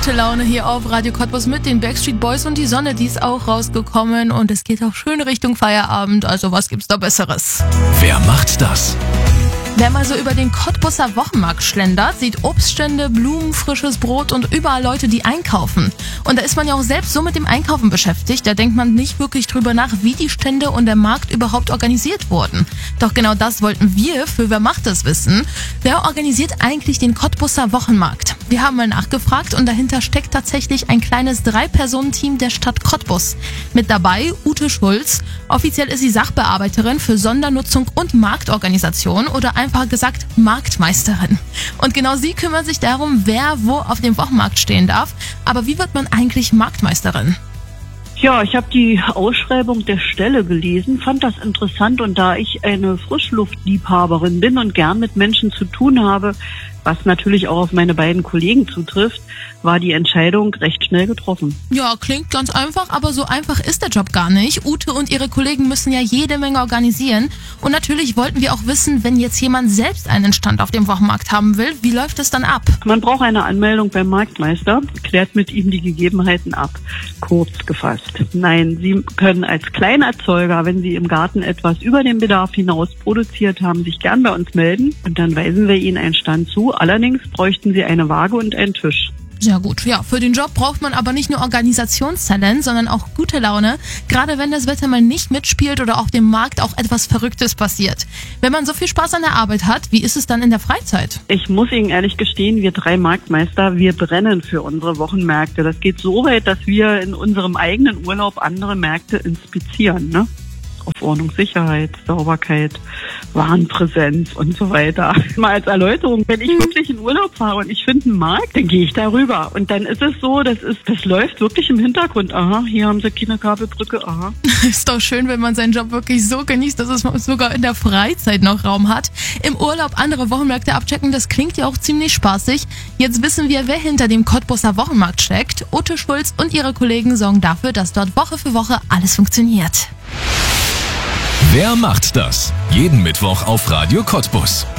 gute Laune hier auf Radio Cottbus mit den Backstreet Boys und die Sonne, die ist auch rausgekommen und es geht auch schön Richtung Feierabend, also was gibt's da Besseres? Wer macht das? Wer mal so über den Cottbuser Wochenmarkt schlendert, sieht Obststände, Blumen, frisches Brot und überall Leute, die einkaufen. Und da ist man ja auch selbst so mit dem Einkaufen beschäftigt, da denkt man nicht wirklich drüber nach, wie die Stände und der Markt überhaupt organisiert wurden. Doch genau das wollten wir für Wer macht das wissen. Wer organisiert eigentlich den Cottbuser Wochenmarkt? Wir haben mal nachgefragt und dahinter steckt tatsächlich ein kleines 3-Personen-Team der Stadt Cottbus. Mit dabei Ute Schulz. Offiziell ist sie Sachbearbeiterin für Sondernutzung und Marktorganisation oder einfach gesagt Marktmeisterin. Und genau sie kümmert sich darum, wer wo auf dem Wochenmarkt stehen darf. Aber wie wird man eigentlich Marktmeisterin? Ja, ich habe die Ausschreibung der Stelle gelesen, fand das interessant und da ich eine Frischluftliebhaberin bin und gern mit Menschen zu tun habe, was natürlich auch auf meine beiden Kollegen zutrifft, war die Entscheidung recht schnell getroffen. Ja, klingt ganz einfach, aber so einfach ist der Job gar nicht. Ute und ihre Kollegen müssen ja jede Menge organisieren. Und natürlich wollten wir auch wissen, wenn jetzt jemand selbst einen Stand auf dem Wochenmarkt haben will, wie läuft es dann ab? Man braucht eine Anmeldung beim Marktmeister, klärt mit ihm die Gegebenheiten ab. Kurz gefasst. Nein, Sie können als Kleinerzeuger, wenn Sie im Garten etwas über den Bedarf hinaus produziert haben, sich gern bei uns melden und dann weisen wir Ihnen einen Stand zu. Allerdings bräuchten Sie eine Waage und einen Tisch. Sehr gut. Ja, für den Job braucht man aber nicht nur Organisationstalent, sondern auch gute Laune, gerade wenn das Wetter mal nicht mitspielt oder auf dem Markt auch etwas Verrücktes passiert. Wenn man so viel Spaß an der Arbeit hat, wie ist es dann in der Freizeit? Ich muss Ihnen ehrlich gestehen, wir 3 Marktmeister, wir brennen für unsere Wochenmärkte. Das geht so weit, dass wir in unserem eigenen Urlaub andere Märkte inspizieren, ne? Auf Ordnung, Sicherheit, Sauberkeit, Warenpräsenz und so weiter. Mal als Erläuterung, wenn ich wirklich in Urlaub fahre und ich finde einen Markt, dann gehe ich darüber. Und dann ist es so, das läuft wirklich im Hintergrund. Aha, hier haben sie keine Kabelbrücke, aha. Ist doch schön, wenn man seinen Job wirklich so genießt, dass es sogar in der Freizeit noch Raum hat. Im Urlaub andere Wochenmärkte abchecken, das klingt ja auch ziemlich spaßig. Jetzt wissen wir, wer hinter dem Cottbuser Wochenmarkt steckt. Ute Schulz und ihre Kollegen sorgen dafür, dass dort Woche für Woche alles funktioniert. Wer macht das? Jeden Mittwoch auf Radio Cottbus.